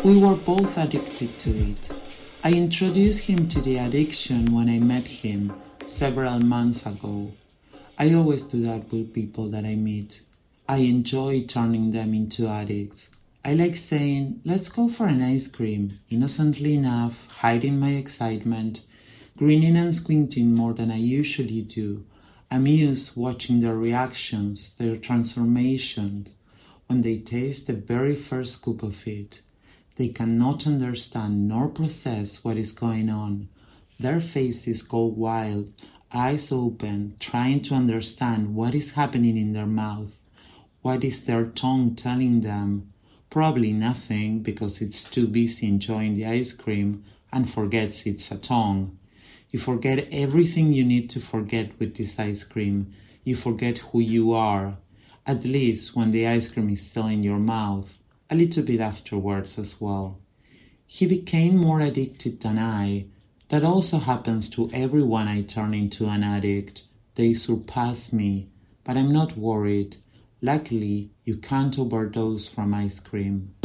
We were both addicted to it. I introduced him to the addiction when I met him several months ago. I always do that with people that I meet. I enjoy turning them into addicts. I like saying, let's go for an ice cream, innocently enough, hiding my excitement, grinning and squinting more than I usually do, amused watching their reactions, their transformations, when they taste the very first scoop of it. They cannot understand nor process what is going on. Their faces go wild, eyes open, trying to understand what is happening in their mouth. What is their tongue telling them? Probably nothing, because it's too busy enjoying the ice cream and forgets it's a tongue. You forget everything you need to forget with this ice cream. You forget who you are, at least when the ice cream is still in your mouth, a little bit afterwards as well. He became more addicted than I. That also happens to everyone I turn into an addict. They surpass me, but I'm not worried. Luckily, you can't overdose from ice cream.